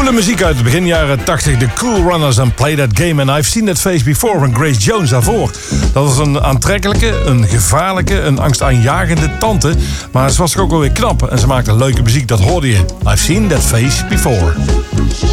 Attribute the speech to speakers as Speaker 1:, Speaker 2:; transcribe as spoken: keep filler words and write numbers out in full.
Speaker 1: Coole muziek uit het begin jaren tachtig. De Cool Runners en Play That Game. En I've Seen That Face Before van Grace Jones daarvoor. Dat was een aantrekkelijke, een gevaarlijke, een angstaanjagende tante. Maar ze was ook wel weer knap. En ze maakte leuke muziek, dat hoorde je. I've Seen That Face Before.